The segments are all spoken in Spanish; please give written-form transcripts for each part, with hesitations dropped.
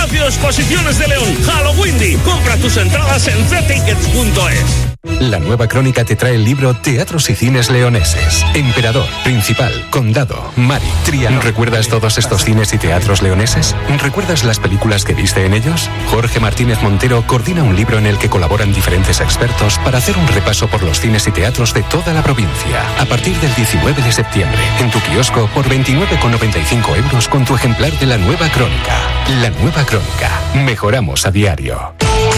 Palacio de Exposiciones de León. Halloween. Compra tus entradas en ctickets.es. La Nueva Crónica te trae el libro Teatros y Cines Leoneses. Emperador, Principal, Condado, Mari, Triana. ¿Recuerdas todos estos cines y teatros leoneses? ¿Recuerdas las películas que viste en ellos? Jorge Martínez Montero coordina un libro en el que colaboran diferentes expertos para hacer un repaso por los cines y teatros de toda la provincia. A partir del 19 de septiembre, en tu kiosco por 29,95 € con tu ejemplar de La Nueva Crónica. La Nueva Crónica. Mejoramos a diario.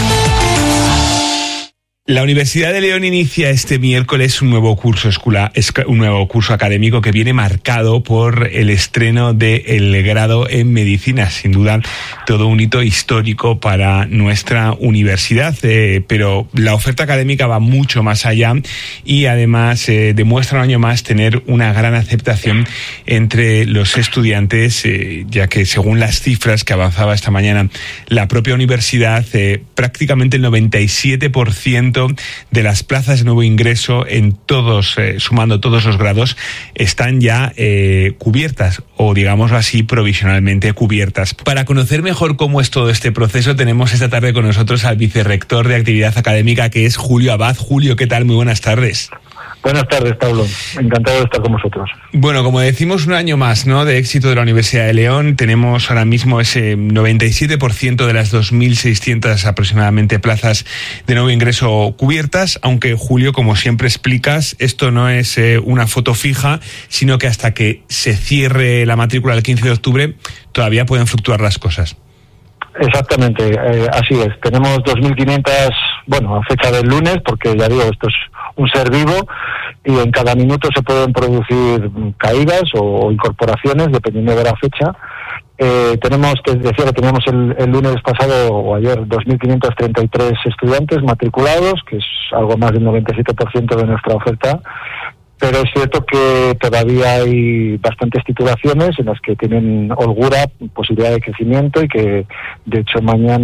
La Universidad de León inicia este miércoles un nuevo curso académico que viene marcado por el estreno del grado en Medicina. Sin duda, todo un hito histórico para nuestra universidad, pero la oferta académica va mucho más allá y además demuestra un año más tener una gran aceptación entre los estudiantes, ya que según las cifras que avanzaba esta mañana la propia universidad, prácticamente el 97% de las plazas de nuevo ingreso en todos, sumando todos los grados, están ya cubiertas, o digámoslo así, provisionalmente cubiertas. Para conocer mejor cómo es todo este proceso, tenemos esta tarde con nosotros al vicerrector de Actividad Académica, que es Julio Abad. Julio, ¿qué tal? Muy buenas tardes. Buenas tardes, Pablo. Encantado de estar con vosotros. Bueno, como decimos, un año más, ¿no?, de éxito de la Universidad de León. Tenemos ahora mismo ese 97% de las 2.600 aproximadamente plazas de nuevo ingreso cubiertas, aunque, Julio, como siempre explicas, esto no es una foto fija, sino que hasta que se cierre la matrícula el 15 de octubre todavía pueden fluctuar las cosas. Exactamente, así es. Tenemos 2.500, bueno, a fecha del lunes, porque ya digo, esto es un ser vivo y en cada minuto se pueden producir caídas o incorporaciones dependiendo de la fecha. Tenemos, te decía que teníamos el lunes pasado o ayer 2.533 estudiantes matriculados, que es algo más del 97% de nuestra oferta. Pero es cierto que todavía hay bastantes titulaciones en las que tienen holgura, posibilidad de crecimiento y que, de hecho,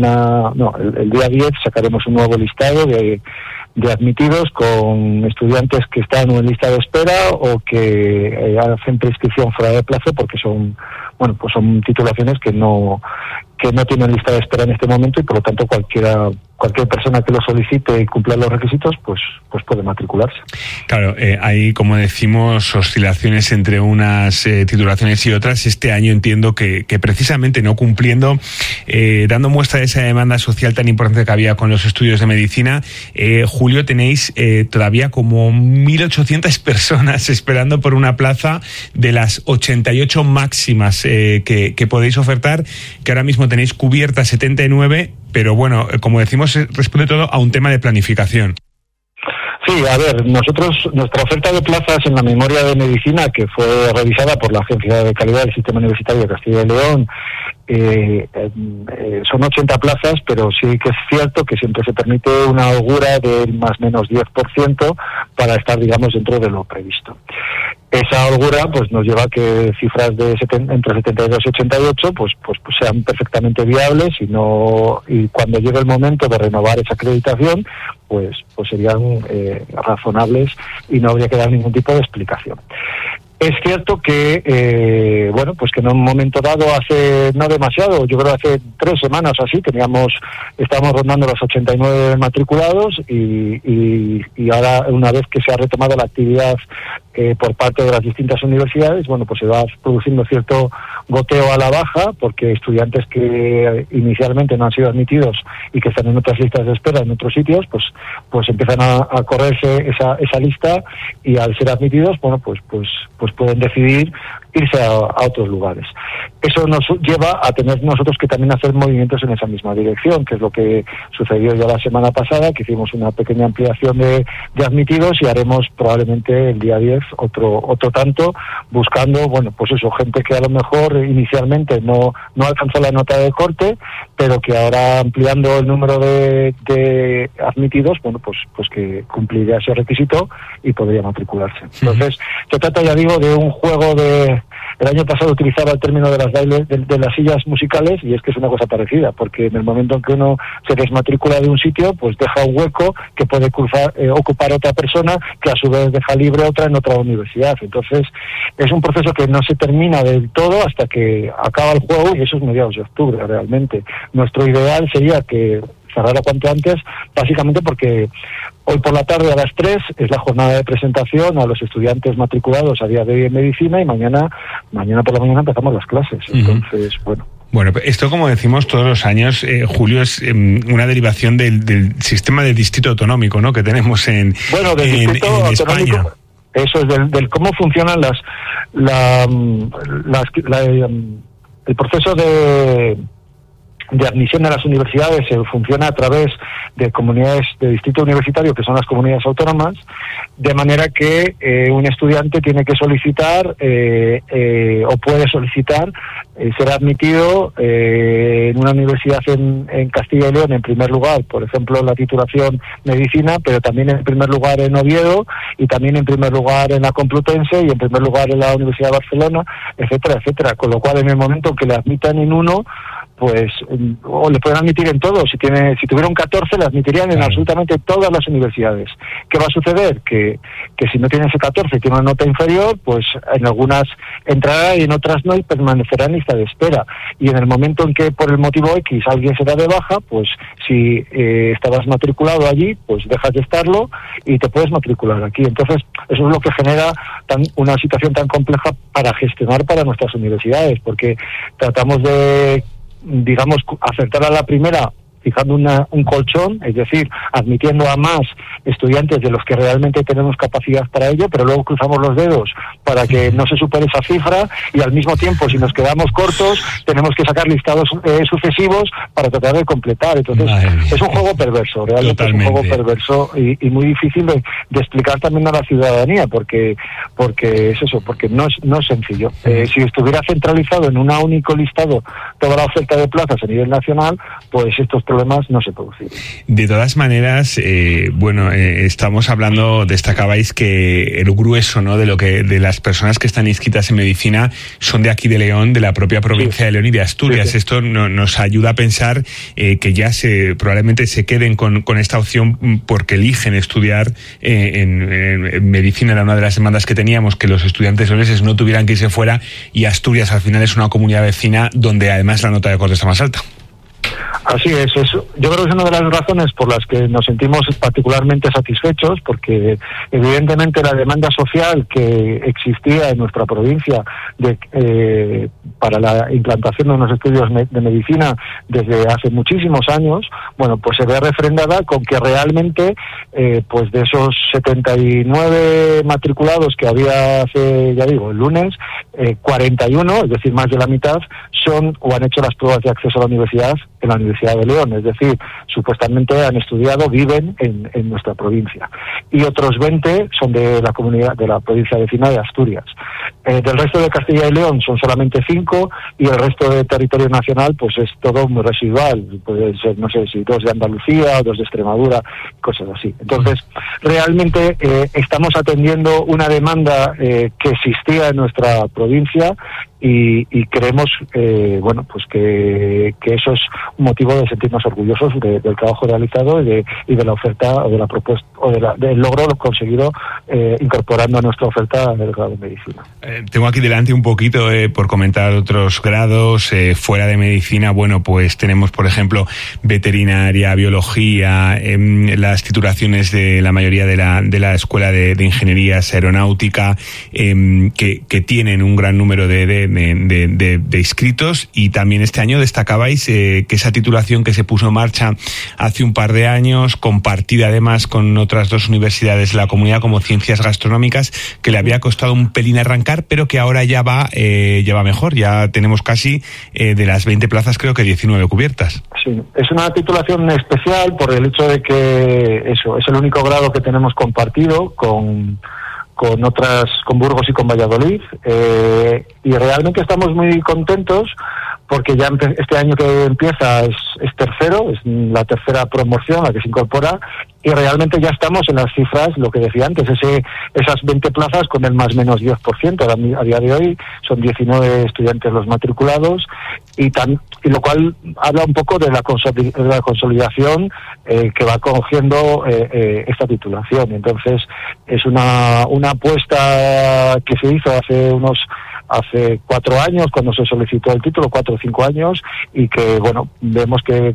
el día 10 sacaremos un nuevo listado de admitidos con estudiantes que están en lista de espera o que hacen prescripción fuera de plazo porque son titulaciones que no tienen lista de espera en este momento y por lo tanto cualquier persona que lo solicite y cumpla los requisitos pues puede matricularse. Claro, hay, como decimos, oscilaciones entre unas titulaciones y otras. Este año entiendo que precisamente no cumpliendo, dando muestra de esa demanda social tan importante que había con los estudios de medicina, Julio, tenéis todavía como 1.800 personas esperando por una plaza de las 88 máximas que podéis ofertar, que ahora mismo tenéis cubiertas 79, pero bueno, como decimos, responde todo a un tema de planificación. Sí, a ver, nuestra oferta de plazas en la memoria de medicina, que fue revisada por la Agencia de Calidad del Sistema Universitario de Castilla y León, son 80 plazas, pero sí que es cierto que siempre se permite una holgura del más o menos 10% para estar, digamos, dentro de lo previsto. Esa holgura pues nos lleva a que cifras de entre 72 y 88 pues sean perfectamente viables y cuando llegue el momento de renovar esa acreditación pues serían razonables y no habría que dar ningún tipo de explicación. Es cierto que, que en un momento dado, hace no demasiado, yo creo hace 3 semanas o así, estábamos rondando los 89 matriculados y ahora, una vez que se ha retomado la actividad por parte de las distintas universidades, pues se va produciendo cierto goteo a la baja, porque estudiantes que inicialmente no han sido admitidos y que están en otras listas de espera en otros sitios, pues empiezan a correrse esa lista y al ser admitidos, pues pueden decidir irse a otros lugares. Eso nos lleva a tener nosotros que también hacer movimientos en esa misma dirección, que es lo que sucedió ya la semana pasada, que hicimos una pequeña ampliación de admitidos y haremos probablemente el día 10 otro tanto, buscando, gente que a lo mejor inicialmente no alcanzó la nota de corte, pero que ahora ampliando el número de admitidos, pues que cumpliría ese requisito y podría matricularse. Entonces, se trata, ya digo, de un juego de El año pasado utilizaba el término de las sillas musicales, y es que es una cosa parecida, porque en el momento en que uno se desmatricula de un sitio, pues deja un hueco que puede ocupar otra persona, que a su vez deja libre otra en otra universidad. Entonces es un proceso que no se termina del todo hasta que acaba el juego, y eso es mediados de octubre realmente. Nuestro ideal sería que cerrara cuanto antes, básicamente porque hoy por la tarde a las 3 es la jornada de presentación a los estudiantes matriculados a día de hoy en medicina, y mañana por la mañana empezamos las clases. Entonces, Bueno, esto, como decimos todos los años, Julio, es una derivación del sistema del distrito autonómico, ¿no?, que tenemos en España. Eso es del cómo funcionan el proceso de admisión a las universidades. Funciona a través de comunidades de distrito universitario, que son las comunidades autónomas, de manera que un estudiante tiene que solicitar o puede solicitar ser admitido en una universidad en Castilla y León, en primer lugar, por ejemplo, la titulación medicina, pero también en primer lugar en Oviedo, y también en primer lugar en la Complutense, y en primer lugar en la Universidad de Barcelona, etcétera, etcétera. Con lo cual, en el momento que le admitan en uno, pues o le pueden admitir en todo. Si tuviera un 14, le admitirían en absolutamente todas las universidades. ¿Qué va a suceder? Que si no tiene ese 14 y tiene una nota inferior, pues en algunas entrará y en otras no, y permanecerá en lista de espera. Y en el momento en que por el motivo X alguien se da de baja, pues si estabas matriculado allí, pues dejas de estarlo y te puedes matricular aquí. Entonces, eso es lo que genera una situación tan compleja para gestionar para nuestras universidades, porque tratamos de, digamos, acertar a la primera fijando un colchón, es decir, admitiendo a más estudiantes de los que realmente tenemos capacidad para ello, pero luego cruzamos los dedos para que no se supere esa cifra, y al mismo tiempo, si nos quedamos cortos, tenemos que sacar listados sucesivos para tratar de completar. Entonces, es un juego perverso, realmente. Totalmente. Es un juego perverso y muy difícil de explicar también a la ciudadanía, porque es eso, porque no es sencillo. Si estuviera centralizado en un único listado toda la oferta de plazas a nivel nacional, pues estos problemas no se producen. De todas maneras, estamos hablando, destacabais que el grueso, ¿no?, de las personas que están inscritas en medicina son de aquí de León, de la propia provincia de León y de Asturias. Sí. Esto nos ayuda a pensar que ya probablemente se queden con esta opción porque eligen estudiar en medicina. Era una de las demandas que teníamos, que los estudiantes leoneses no tuvieran que irse fuera, y Asturias al final es una comunidad vecina donde además la nota de corte está más alta. Así es, yo creo que es una de las razones por las que nos sentimos particularmente satisfechos, porque evidentemente la demanda social que existía en nuestra provincia para la implantación de unos estudios de medicina desde hace muchísimos años, pues se ve refrendada con que realmente pues de esos 79 matriculados que había hace, ya digo, el lunes, 41, es decir, más de la mitad, son o han hecho las pruebas de acceso a la universidad en la Universidad de León, es decir, supuestamente han estudiado, viven en nuestra provincia, y otros 20 son de la comunidad de la provincia vecina de Asturias. Del resto de Castilla y León son solamente 5, y el resto de territorio nacional pues es todo muy residual, puede ser, no sé si 2 de Andalucía o 2 de Extremadura, cosas así. Entonces, realmente estamos atendiendo una demanda que existía en nuestra provincia, y creemos que eso es un motivo de sentirnos orgullosos del trabajo realizado y de la oferta o de la propuesta o del logro conseguido incorporando a nuestra oferta el grado de medicina. Tengo aquí delante un poquito por comentar otros grados fuera de medicina. Pues tenemos, por ejemplo, veterinaria, biología, las titulaciones de la mayoría de la escuela de ingenierías aeronáutica, que tienen un gran número de inscritos. Y también este año destacabais que esa titulación que se puso en marcha hace un par de años, compartida además con otras 2 universidades de la comunidad, como Ciencias Gastronómicas, que le había costado un pelín arrancar, pero que ahora ya va mejor. Ya tenemos casi de las 20 plazas, creo que 19 cubiertas. Sí, es una titulación especial por el hecho de que eso es el único grado que tenemos compartido con Burgos y con Valladolid, y realmente estamos muy contentos porque ya este año que empieza es tercero, es la tercera promoción la que se incorpora, y realmente ya estamos en las cifras, lo que decía antes, esas 20 plazas con el más menos 10%. A día de hoy son 19 estudiantes los matriculados, y lo cual habla un poco de la consolidación que va cogiendo esta titulación. Entonces es una apuesta que se hizo hace 4 años, cuando se solicitó el título, 4 o 5 años, y que, bueno, vemos que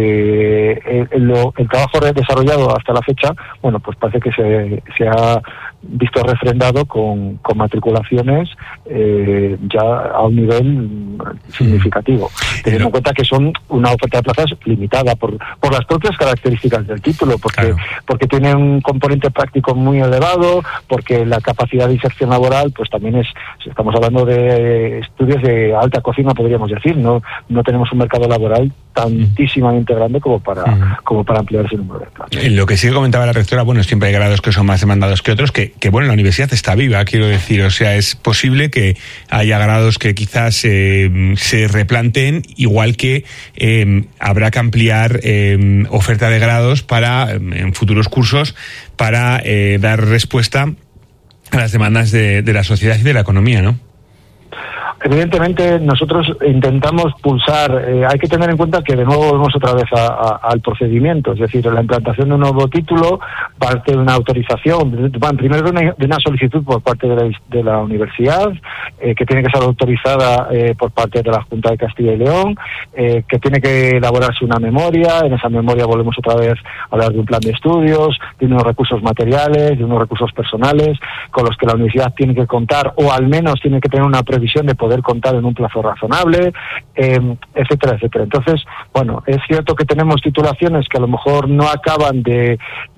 el trabajo desarrollado hasta la fecha, bueno, pues parece que se ha visto refrendado con matriculaciones ya a un nivel significativo, teniendo en cuenta que son una oferta de plazas limitada por las propias características del título, porque tiene un componente práctico muy elevado, porque la capacidad de inserción laboral pues también estamos hablando de estudios de alta cocina, podríamos decir. No tenemos un mercado laboral tantísimamente grande como para ampliar ese número de plazas. Lo que sí que comentaba la rectora, bueno, siempre hay grados que son más demandados que otros, que bueno, la universidad está viva, quiero decir, o sea, es posible que haya grados que quizás se replanteen, igual que habrá que ampliar oferta de grados en futuros cursos para dar respuesta a las demandas de la sociedad y de la economía, ¿no? Evidentemente nosotros intentamos pulsar, hay que tener en cuenta que de nuevo volvemos otra vez al procedimiento, es decir, la implantación de un nuevo título parte de una autorización, primero de una solicitud por parte de la universidad, que tiene que ser autorizada por parte de la Junta de Castilla y León, que tiene que elaborarse una memoria. En esa memoria volvemos otra vez a hablar de un plan de estudios, de unos recursos materiales, de unos recursos personales con los que la universidad tiene que contar, o al menos tiene que tener una previsión de poder contar en un plazo razonable, etcétera, etcétera. Entonces, bueno, es cierto que tenemos titulaciones que a lo mejor no acaban de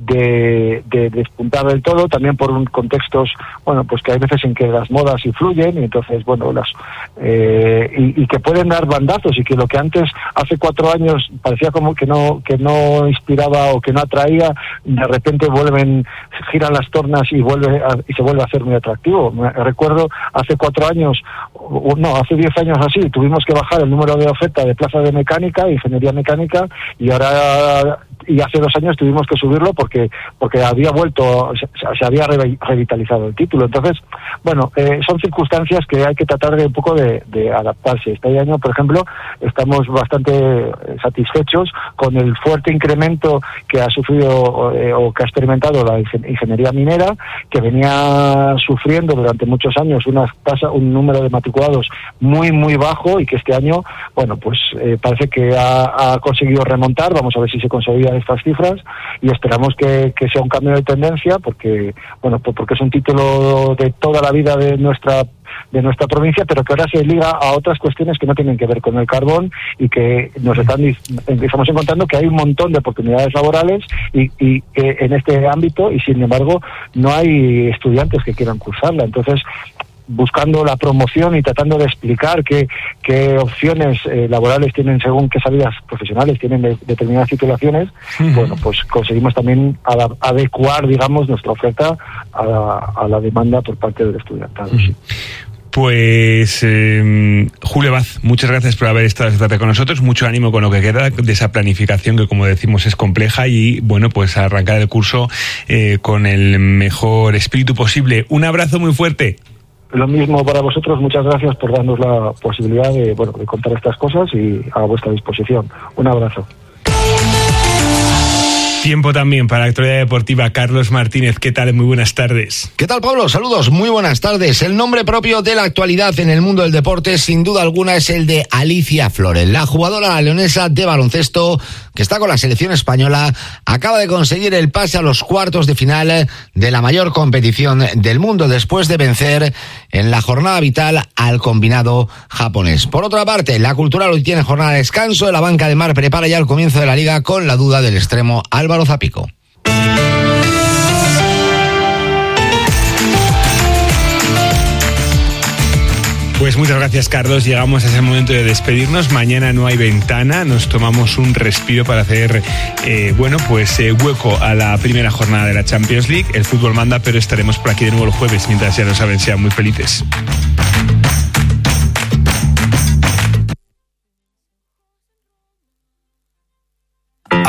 despuntar del todo, también por contextos, bueno, pues que hay veces en que las modas influyen, y entonces, bueno, y que pueden dar bandazos, y que lo que antes, hace 4 años, parecía como que no inspiraba o que no atraía, de repente giran las tornas y se vuelve a hacer muy atractivo. Recuerdo hace 4 años, hace 10 años así, tuvimos que bajar el número de oferta de plazas de mecánica, ingeniería mecánica, y hace 2 años tuvimos que subirlo porque había vuelto, se había revitalizado el título. Entonces, bueno, son circunstancias que hay que tratar de un poco de adaptarse. Este año, por ejemplo, estamos bastante satisfechos con el fuerte incremento que ha sufrido o que ha experimentado la ingeniería minera, que venía sufriendo durante muchos años un número de matriculados muy, muy bajo, y que este año, bueno, pues parece que ha conseguido remontar. Vamos a ver si se consolida estas cifras, y esperamos que sea un cambio de tendencia, porque es un título de toda la vida de nuestra provincia, pero que ahora se liga a otras cuestiones que no tienen que ver con el carbón, y que estamos encontrando que hay un montón de oportunidades laborales y en este ámbito, y sin embargo no hay estudiantes que quieran cursarla. Entonces, buscando la promoción y tratando de explicar qué opciones laborales tienen según qué salidas profesionales tienen determinadas titulaciones, bueno, pues conseguimos también adecuar, digamos, nuestra oferta a la demanda por parte del estudiantado. Sí. Pues Julio Vaz, muchas gracias por haber estado esta tarde con nosotros. Mucho ánimo con lo que queda de esa planificación que, como decimos, es compleja, y bueno, pues a arrancar el curso con el mejor espíritu posible. Un abrazo muy fuerte. Lo mismo para vosotros, muchas gracias por darnos la posibilidad de contar estas cosas, y a vuestra disposición. Un abrazo. Tiempo también para la actualidad deportiva. Carlos Martínez, ¿qué tal? Muy buenas tardes. ¿Qué tal, Pablo? Saludos, muy buenas tardes. El nombre propio de la actualidad en el mundo del deporte, sin duda alguna, es el de Alicia Flores. La jugadora leonesa de baloncesto, que está con la selección española, acaba de conseguir el pase a los cuartos de final de la mayor competición del mundo, después de vencer en la jornada vital al combinado japonés. Por otra parte, la Cultural hoy tiene jornada de descanso. La banca de Mar prepara ya el comienzo de la liga, con la duda del extremo Álvaro Zapico. Pues muchas gracias, Carlos. Llegamos a ese momento de despedirnos. Mañana no hay ventana, nos tomamos un respiro para hacer hueco a la primera jornada de la Champions League. El fútbol manda, pero estaremos por aquí de nuevo el jueves. Mientras, ya lo saben, sean muy felices.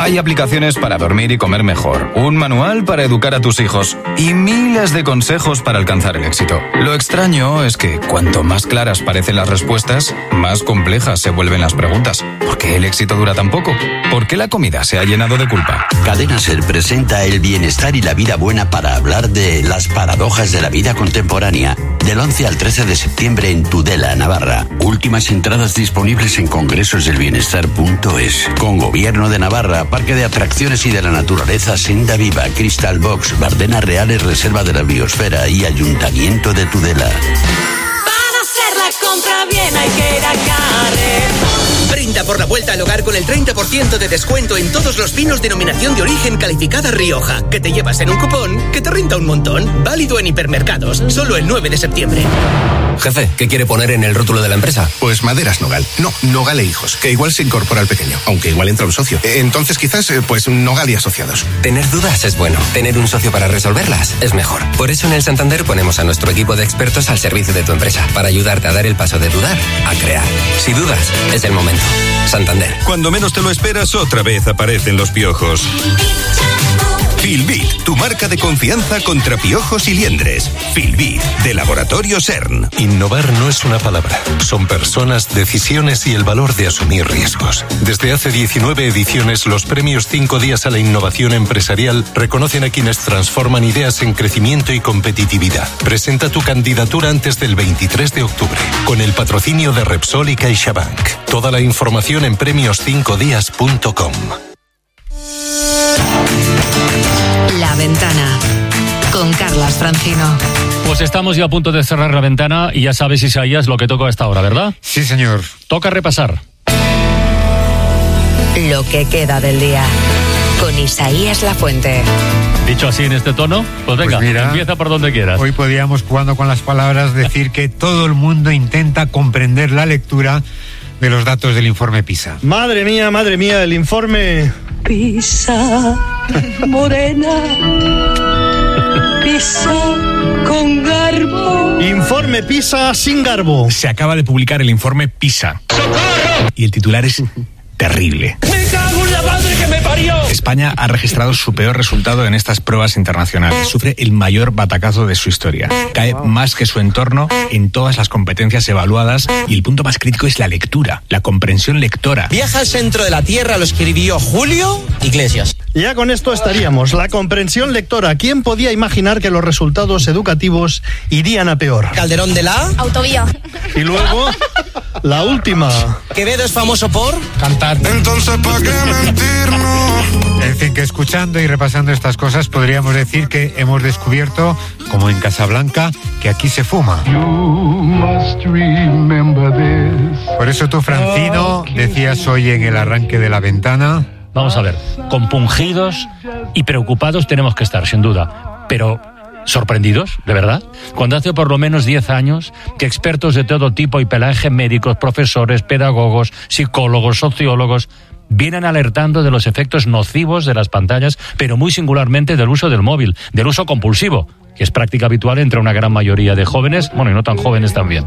Hay aplicaciones para dormir y comer mejor, un manual para educar a tus hijos y miles de consejos para alcanzar el éxito. Lo extraño es que cuanto más claras parecen las respuestas, más complejas se vuelven las preguntas. ¿Por qué el éxito dura tan poco? ¿Por qué la comida se ha llenado de culpa? Cadena Ser presenta el bienestar y la vida buena para hablar de las paradojas de la vida contemporánea. Del 11 al 13 de septiembre en Tudela, Navarra. Últimas entradas disponibles en congresosdelbienestar.es. Con Gobierno de Navarra, Parque de Atracciones y de la Naturaleza Senda Viva, Crystal Box, Bardenas Reales, Reserva de la Biosfera y Ayuntamiento de Tudela. Para hacer la compra bien hay que ir a Carrefour. Brinda por la vuelta al hogar con el 30% de descuento en todos los vinos denominación de origen calificada Rioja, que te llevas en un cupón que te renta un montón. Válido en hipermercados, solo el 9 de septiembre. Jefe, ¿qué quiere poner en el rótulo de la empresa? Pues Maderas Nogal. No, Nogal e Hijos, que igual se incorpora al pequeño, aunque igual entra un socio. Entonces quizás, pues Nogal y Asociados. Tener dudas es bueno. Tener un socio para resolverlas es mejor. Por eso en el Santander ponemos a nuestro equipo de expertos al servicio de tu empresa, para ayudarte a dar el paso de dudar a crear. Si dudas, es el momento. Santander. Cuando menos te lo esperas, otra vez aparecen los piojos. Filbit, tu marca de confianza contra piojos y liendres. Filbit, de Laboratorio CERN. Innovar no es una palabra. Son personas, decisiones y el valor de asumir riesgos. Desde hace 19 ediciones, los premios 5 días a la innovación empresarial reconocen a quienes transforman ideas en crecimiento y competitividad. Presenta tu candidatura antes del 23 de octubre, con el patrocinio de Repsol y CaixaBank. Toda la información en premios5días.com. La Ventana, con Carlas Francino. Pues estamos ya a punto de cerrar La Ventana y ya sabes, Isaías, lo que toca a esta hora, ¿verdad? Sí, señor. Toca repasar lo que queda del día, con Isaías Lafuente. Dicho así en este tono, pues venga, pues mira, empieza por donde quieras. Hoy podíamos, jugando con las palabras, decir que todo el mundo intenta comprender la lectura de los datos del informe PISA. Madre mía, el informe PISA, morena, PISA con garbo. Informe PISA sin garbo. Se acaba de publicar el informe PISA. ¡Socorro! Y el titular es terrible. ¡Me cago en la madre que me parió! España ha registrado su peor resultado en estas pruebas internacionales. Sufre el mayor batacazo de su historia. Cae más que su entorno en todas las competencias evaluadas y el punto más crítico es la lectura, la comprensión lectora. Viaja al centro de la Tierra, lo escribió Julio Iglesias. Ya con esto estaríamos. La comprensión lectora. ¿Quién podía imaginar que los resultados educativos irían a peor? Calderón de la autovía. Y luego, la última. Quevedo es famoso por cantar. Entonces, ¿para qué mentirnos? En fin, que escuchando y repasando estas cosas podríamos decir que hemos descubierto, como en Casablanca, que aquí se fuma. Por eso tú, Francino, decías hoy en el arranque de La Ventana... Vamos a ver, compungidos y preocupados tenemos que estar, sin duda, pero sorprendidos, ¿de verdad? Cuando hace por lo menos 10 años que expertos de todo tipo y pelaje, médicos, profesores, pedagogos, psicólogos, sociólogos, vienen alertando de los efectos nocivos de las pantallas, pero muy singularmente del uso del móvil, del uso compulsivo, que es práctica habitual entre una gran mayoría de jóvenes, bueno, y no tan jóvenes también.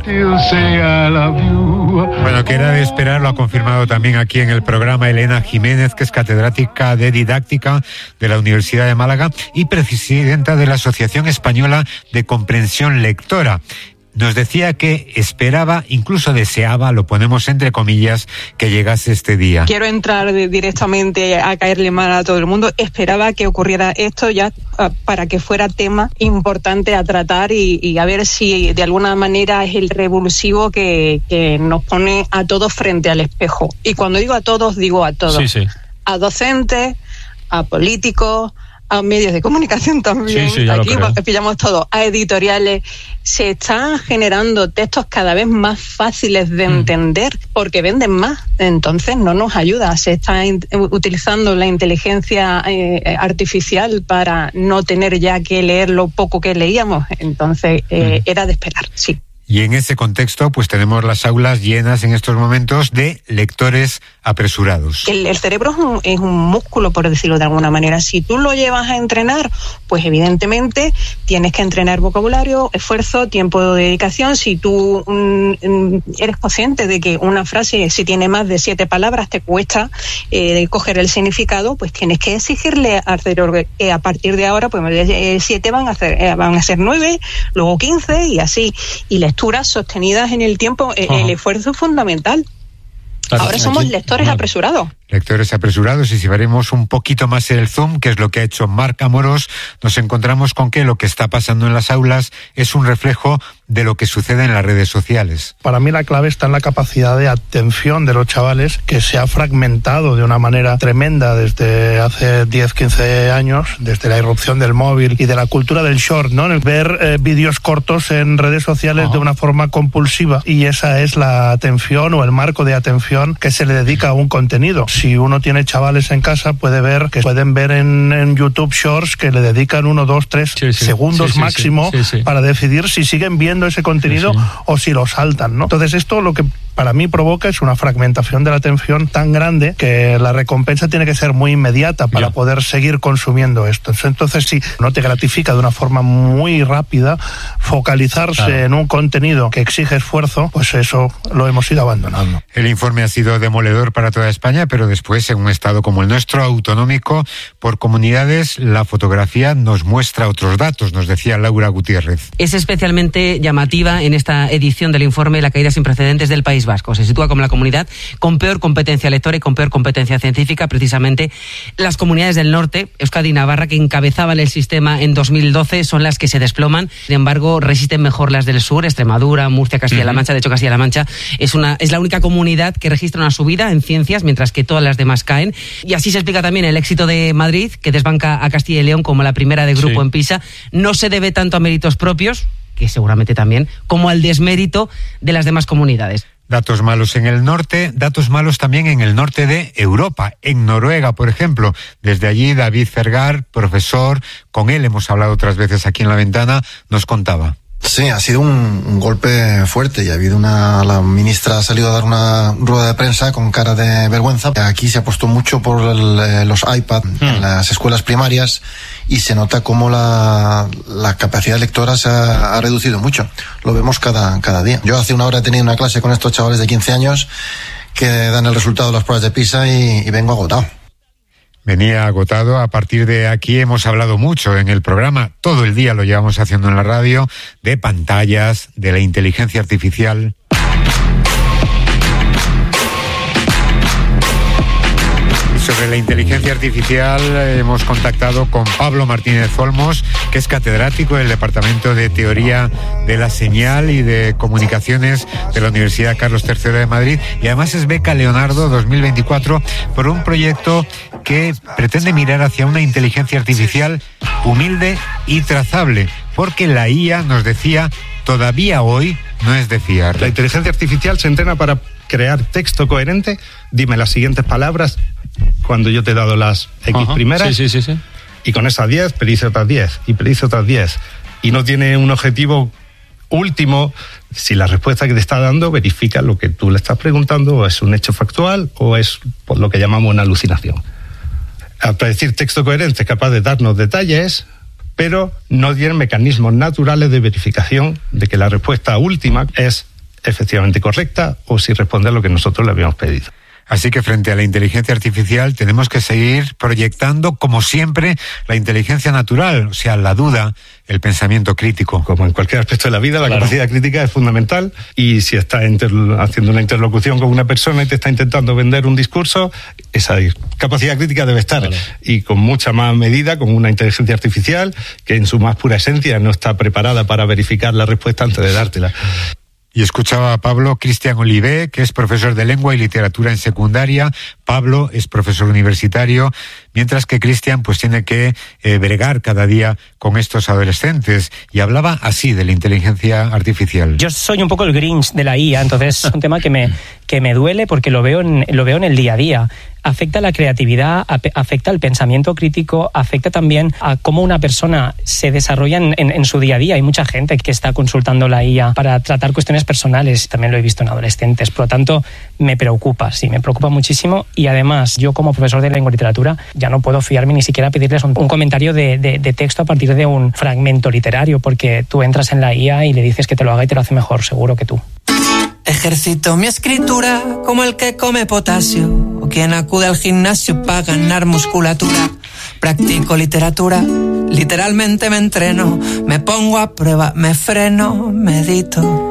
Bueno, que era de esperar, lo ha confirmado también aquí en el programa Elena Jiménez, que es catedrática de didáctica de la Universidad de Málaga y presidenta de la Asociación Española de Comprensión Lectora. Nos decía que esperaba, incluso deseaba, lo ponemos entre comillas, que llegase este día. Quiero entrar directamente a caerle mal a todo el mundo. Esperaba que ocurriera esto ya para que fuera tema importante a tratar y a ver si de alguna manera es el revulsivo que nos pone a todos frente al espejo. Y cuando digo a todos, digo a todos. Sí, sí. A docentes, a políticos, a medios de comunicación también, sí, aquí pillamos todo, a editoriales. Se están generando textos cada vez más fáciles de entender porque venden más, entonces no nos ayuda. Se está utilizando la inteligencia artificial para no tener ya que leer lo poco que leíamos, entonces era de esperar, sí. Y en ese contexto, pues tenemos las aulas llenas en estos momentos de lectores apresurados. El cerebro es un músculo, por decirlo de alguna manera. Si tú lo llevas a entrenar, pues evidentemente tienes que entrenar vocabulario, esfuerzo, tiempo de dedicación. Si tú eres consciente de que una frase, si tiene más de 7 palabras, te cuesta coger el significado, pues tienes que exigirle al cerebro que a partir de ahora, pues 7 van a ser 9, luego 15 y así. Y lecturas sostenidas en el tiempo, el esfuerzo es fundamental. Ahora somos lectores apresurados. Lectores apresurados, y si veremos un poquito más el zoom, que es lo que ha hecho Marc Amorós, nos encontramos con que lo que está pasando en las aulas es un reflejo de lo que sucede en las redes sociales. Para mí la clave está en la capacidad de atención de los chavales, que se ha fragmentado de una manera tremenda desde hace 10, 15 años, desde la irrupción del móvil y de la cultura del short, ¿no? Ver vídeos cortos en redes sociales de una forma compulsiva, y esa es la atención o el marco de atención que se le dedica a un contenido. Si uno tiene chavales en casa, pueden ver en YouTube Shorts que le dedican 1, 2, 3 segundos máximo para decidir si siguen viendo ese contenido o si lo saltan, ¿no? Entonces esto lo que para mí provoca es una fragmentación de la atención tan grande que la recompensa tiene que ser muy inmediata para poder seguir consumiendo esto. Entonces, si no te gratifica de una forma muy rápida, focalizarse en un contenido que exige esfuerzo, pues eso lo hemos ido abandonando. El informe ha sido demoledor para toda España, pero después, en un estado como el nuestro, autonómico, por comunidades, la fotografía nos muestra otros datos, nos decía Laura Gutiérrez. Es especialmente llamativa en esta edición del informe la caída sin precedentes del País Vasco. Se sitúa como la comunidad con peor competencia lectora y con peor competencia científica. Precisamente las comunidades del norte, Euskadi y Navarra, que encabezaban el sistema en 2012, son las que se desploman. Sin embargo, resisten mejor las del sur, Extremadura, Murcia, Castilla-La Mancha. De hecho, Castilla-La Mancha es la única comunidad que registra una subida en ciencias, mientras que todas las demás caen. Y así se explica también el éxito de Madrid, que desbanca a Castilla y León como la primera de grupo en PISA. No se debe tanto a méritos propios, que seguramente también, como al desmérito de las demás comunidades. Datos malos en el norte, datos malos también en el norte de Europa, en Noruega, por ejemplo. Desde allí, David Fergar, profesor, con él hemos hablado otras veces aquí en La Ventana, nos contaba. Sí, ha sido un golpe fuerte y ha habido la ministra ha salido a dar una rueda de prensa con cara de vergüenza. Aquí se apostó mucho por los iPad en las escuelas primarias y se nota cómo la capacidad lectora se ha reducido mucho. Lo vemos cada día. Yo hace una hora he tenido una clase con estos chavales de 15 años que dan el resultado de las pruebas de PISA y vengo agotado. Venía agotado. A partir de aquí hemos hablado mucho en el programa, todo el día lo llevamos haciendo en la radio, de pantallas, de la inteligencia artificial. Sobre la inteligencia artificial hemos contactado con Pablo Martínez Olmos, que es catedrático del Departamento de Teoría de la Señal y de Comunicaciones de la Universidad Carlos III de Madrid, y además es beca Leonardo 2024 por un proyecto que pretende mirar hacia una inteligencia artificial humilde y trazable, porque la IA, nos decía, todavía hoy no es de fiar. La inteligencia artificial se entrena para crear texto coherente. Dime las siguientes palabras cuando yo te he dado las X primeras. Sí. Y con esas 10 predice otras 10 y predice otras 10. Y no tiene un objetivo último. Si la respuesta que te está dando verifica lo que tú le estás preguntando, o es un hecho factual o es por lo que llamamos una alucinación. Al predecir texto coherente es capaz de darnos detalles, pero no tiene mecanismos naturales de verificación de que la respuesta última es efectivamente correcta o si responde a lo que nosotros le habíamos pedido. Así que frente a la inteligencia artificial tenemos que seguir proyectando, como siempre, la inteligencia natural, o sea, la duda, el pensamiento crítico. Como en cualquier aspecto de la vida, la capacidad crítica es fundamental, y si estás haciendo una interlocución con una persona y te está intentando vender un discurso, esa capacidad crítica debe estar, y con mucha más medida con una inteligencia artificial que en su más pura esencia no está preparada para verificar la respuesta antes de dártela. Y escuchaba a Pablo Cristian Olivé, que es profesor de lengua y literatura en secundaria. Pablo es profesor universitario, mientras que Cristian pues tiene que bregar cada día con estos adolescentes. Y hablaba así de la inteligencia artificial. Yo soy un poco el Grinch de la IA, entonces es un tema que me duele porque lo veo en el día a día. afecta a la creatividad, afecta al pensamiento crítico, afecta también a cómo una persona se desarrolla en su día a día. Hay mucha gente que está consultando la IA para tratar cuestiones personales, también lo he visto en adolescentes, por lo tanto me preocupa muchísimo, y además yo como profesor de lengua y literatura ya no puedo fiarme ni siquiera a pedirles un comentario de texto a partir de un fragmento literario, porque tú entras en la IA y le dices que te lo haga y te lo hace mejor seguro que tú. Ejercito mi escritura como el que come potasio o quien acude al gimnasio para ganar musculatura. Practico literatura, literalmente me entreno, me pongo a prueba, me freno, medito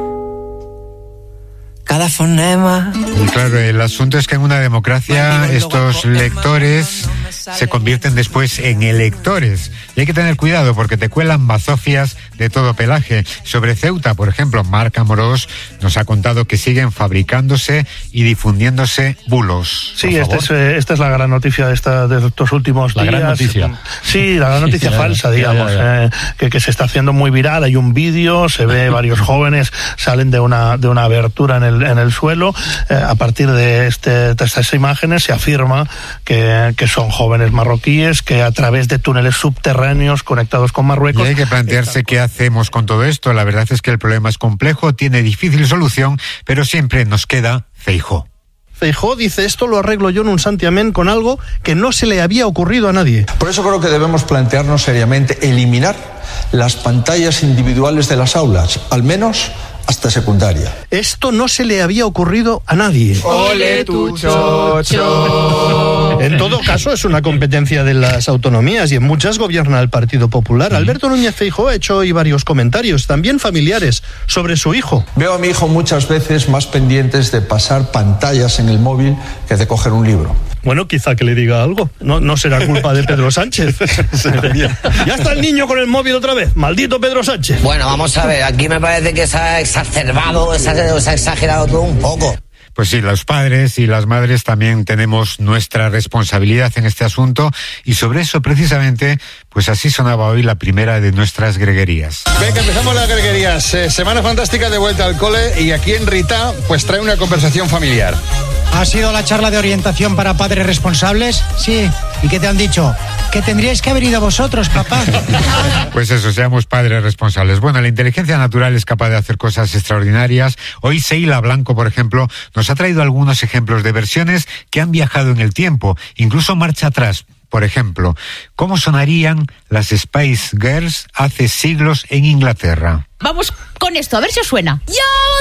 cada fonema. Y claro, el asunto es que en una democracia estos lectores se convierten después en electores. Y hay que tener cuidado porque te cuelan bazofias de todo pelaje. Sobre Ceuta, por ejemplo, Marc Amorós nos ha contado que siguen fabricándose y difundiéndose bulos. Sí, esta es la gran noticia de estos últimos días. La gran noticia. Sí, la gran noticia falsa, digamos, que se está haciendo muy viral. Hay un vídeo, se ve varios jóvenes salen de una abertura en el suelo. A partir de estas imágenes se afirma que son jóvenes marroquíes que a través de túneles subterráneos conectados con Marruecos. Y hay que plantearse qué hacemos con todo esto. La verdad es que el problema es complejo, tiene difícil solución, pero siempre nos queda Feijóo. Feijóo dice: esto lo arreglo yo en un santiamén con algo que no se le había ocurrido a nadie. Por eso creo que debemos plantearnos seriamente eliminar las pantallas individuales de las aulas, al menos hasta secundaria. Esto no se le había ocurrido a nadie. ¡Ole tu chocho! En todo caso, es una competencia de las autonomías y en muchas gobierna el Partido Popular. Alberto Núñez Feijóo ha hecho hoy varios comentarios, también familiares, sobre su hijo. Veo a mi hijo muchas veces más pendientes de pasar pantallas en el móvil que de coger un libro. Bueno, quizá que le diga algo. No será culpa de Pedro Sánchez. Ya está el niño con el móvil otra vez. Maldito Pedro Sánchez. Bueno, vamos a ver. Aquí me parece que se ha exacerbado, se ha exagerado todo un poco. Pues sí, los padres y las madres también tenemos nuestra responsabilidad en este asunto, y sobre eso precisamente, pues así sonaba hoy la primera de nuestras greguerías. Venga, empezamos las greguerías. Semana fantástica de vuelta al cole, y aquí en Rita pues trae una conversación familiar. ¿Ha sido la charla de orientación para padres responsables? Sí. ¿Y qué te han dicho? Que tendríais que haber ido vosotros, papá. Pues eso, seamos padres responsables. Bueno, la inteligencia natural es capaz de hacer cosas extraordinarias. Hoy Seila Blanco, por ejemplo, nos ha traído algunos ejemplos de versiones que han viajado en el tiempo, incluso marcha atrás. Por ejemplo, ¿cómo sonarían las Spice Girls hace siglos en Inglaterra? Vamos con esto, a ver si os suena. ¡Yo!